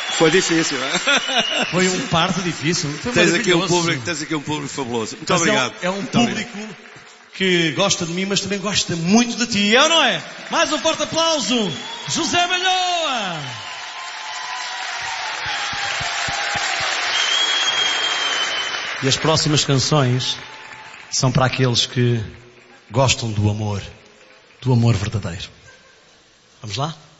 Foi difícil, não é? Foi um parto difícil. Foi Tens aqui um maravilhoso. público fabuloso. Muito Mas obrigado. É um Muito público obrigado. que gosta de mim, mas também gosta muito de ti. É ou não é? Mais um forte aplauso. José Malhoa. E as próximas canções são para aqueles que gostam do amor verdadeiro. Vamos lá?